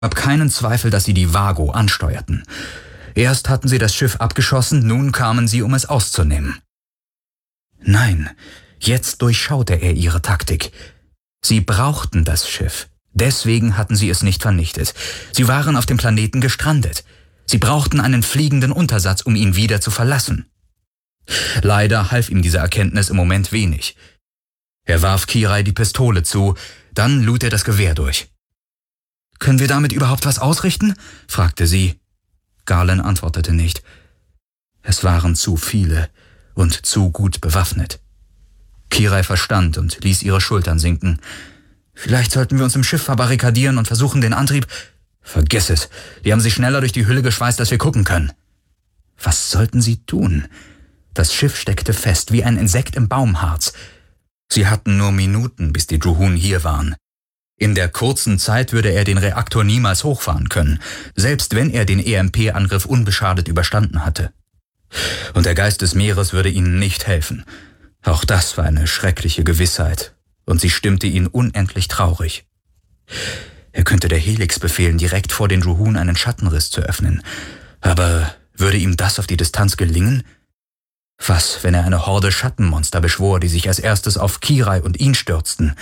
gab keinen Zweifel, dass sie die Vago ansteuerten. Erst hatten sie das Schiff abgeschossen, nun kamen sie, um es auszunehmen. Nein, jetzt durchschaute er ihre Taktik. Sie brauchten das Schiff. Deswegen hatten sie es nicht vernichtet. Sie waren auf dem Planeten gestrandet. Sie brauchten einen fliegenden Untersatz, um ihn wieder zu verlassen. Leider half ihm diese Erkenntnis im Moment wenig. Er warf Kirai die Pistole zu, dann lud er das Gewehr durch. »Können wir damit überhaupt was ausrichten?« fragte sie. Garland antwortete nicht. Es waren zu viele und zu gut bewaffnet. Kirai verstand und ließ ihre Schultern sinken. »Vielleicht sollten wir uns im Schiff verbarrikadieren und versuchen, den Antrieb...« »Vergiss es. Die haben sich schneller durch die Hülle geschweißt, als wir gucken können.« Was sollten sie tun? Das Schiff steckte fest, wie ein Insekt im Baumharz. Sie hatten nur Minuten, bis die Druhun hier waren. In der kurzen Zeit würde er den Reaktor niemals hochfahren können, selbst wenn er den EMP-Angriff unbeschadet überstanden hatte. Und der Geist des Meeres würde ihnen nicht helfen. Auch das war eine schreckliche Gewissheit, und sie stimmte ihn unendlich traurig. Er könnte der Helix befehlen, direkt vor den Druhun einen Schattenriss zu öffnen. Aber würde ihm das auf die Distanz gelingen? Was, wenn er eine Horde Schattenmonster beschwor, die sich als erstes auf Kirai und ihn stürzten?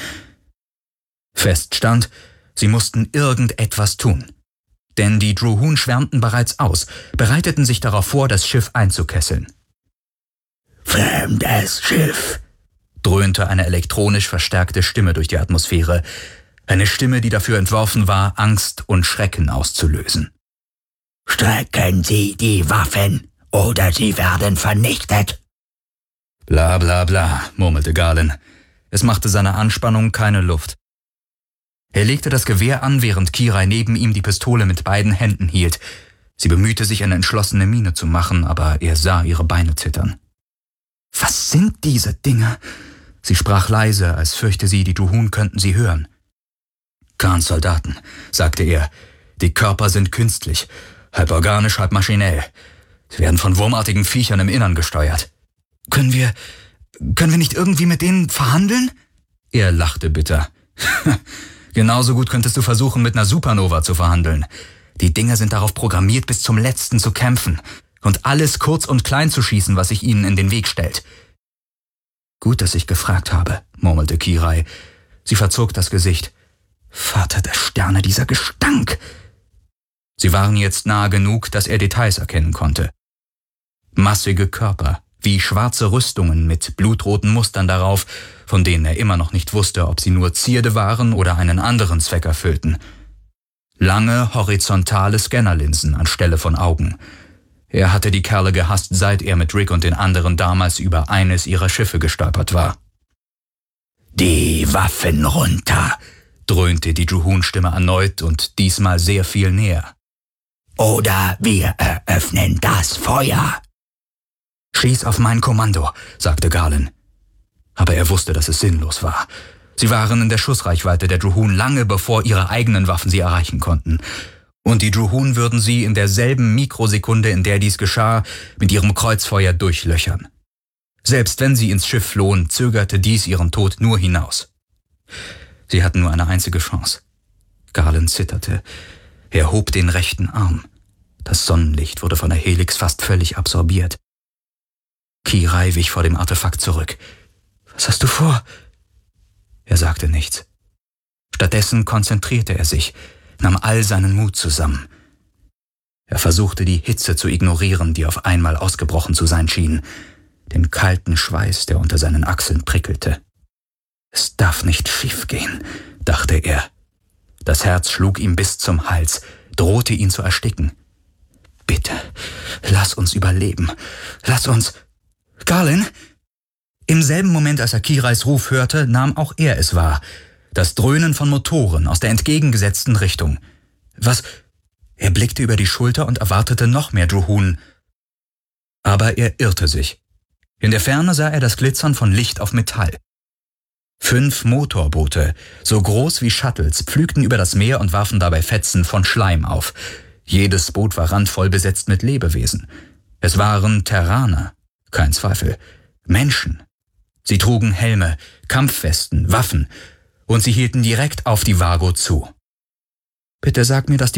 Fest stand, sie mussten irgendetwas tun. Denn die Druhun schwärmten bereits aus, bereiteten sich darauf vor, das Schiff einzukesseln. »Fremdes Schiff«, dröhnte eine elektronisch verstärkte Stimme durch die Atmosphäre. Eine Stimme, die dafür entworfen war, Angst und Schrecken auszulösen. »Strecken Sie die Waffen, oder sie werden vernichtet.« »Bla bla bla«, murmelte Garland. Es machte seiner Anspannung keine Luft. Er legte das Gewehr an, während Kirai neben ihm die Pistole mit beiden Händen hielt. Sie bemühte sich, eine entschlossene Miene zu machen, aber er sah ihre Beine zittern. »Was sind diese Dinge?« Sie sprach leise, als fürchte sie, die Druhun könnten sie hören. »Khans Soldaten«, sagte er. »Die Körper sind künstlich, halb organisch, halb maschinell. Sie werden von wurmartigen Viechern im Innern gesteuert.« Können wir nicht irgendwie mit denen verhandeln?« Er lachte bitter. »Genauso gut könntest du versuchen, mit einer Supernova zu verhandeln. Die Dinger sind darauf programmiert, bis zum Letzten zu kämpfen und alles kurz und klein zu schießen, was sich ihnen in den Weg stellt.« »Gut, dass ich gefragt habe«, murmelte Kirai. Sie verzog das Gesicht. »Vater der Sterne, dieser Gestank!« Sie waren jetzt nahe genug, dass er Details erkennen konnte. Massige Körper, wie schwarze Rüstungen mit blutroten Mustern darauf, von denen er immer noch nicht wusste, ob sie nur Zierde waren oder einen anderen Zweck erfüllten. Lange, horizontale Scannerlinsen anstelle von Augen. Er hatte die Kerle gehasst, seit er mit Rick und den anderen damals über eines ihrer Schiffe gestolpert war. »Die Waffen runter«, dröhnte die Druhun-Stimme erneut und diesmal sehr viel näher. »Oder wir eröffnen das Feuer.« »Schieß auf mein Kommando«, sagte Garland. Aber er wusste, dass es sinnlos war. Sie waren in der Schussreichweite der Druhun lange bevor ihre eigenen Waffen sie erreichen konnten. Und die Druhun würden sie in derselben Mikrosekunde, in der dies geschah, mit ihrem Kreuzfeuer durchlöchern. Selbst wenn sie ins Schiff flohen, zögerte dies ihren Tod nur hinaus. Sie hatten nur eine einzige Chance. Garland zitterte. Er hob den rechten Arm. Das Sonnenlicht wurde von der Helix fast völlig absorbiert. Kirai wich vor dem Artefakt zurück. »Was hast du vor?« Er sagte nichts. Stattdessen konzentrierte er sich, nahm all seinen Mut zusammen. Er versuchte, die Hitze zu ignorieren, die auf einmal ausgebrochen zu sein schien, den kalten Schweiß, der unter seinen Achseln prickelte. »Es darf nicht schiefgehen«, dachte er. Das Herz schlug ihm bis zum Hals, drohte ihn zu ersticken. »Bitte, lass uns überleben. Lass uns...« »Garland?« Im selben Moment, als er Kirais Ruf hörte, nahm auch er es wahr. Das Dröhnen von Motoren aus der entgegengesetzten Richtung. Was? Er blickte über die Schulter und erwartete noch mehr Druhun. Aber er irrte sich. In der Ferne sah er das Glitzern von Licht auf Metall. 5 Motorboote, so groß wie Shuttles, pflügten über das Meer und warfen dabei Fetzen von Schleim auf. Jedes Boot war randvoll besetzt mit Lebewesen. Es waren Terraner, kein Zweifel, Menschen. Sie trugen Helme, Kampfwesten, Waffen und sie hielten direkt auf die Vago zu. Bitte sag mir, dass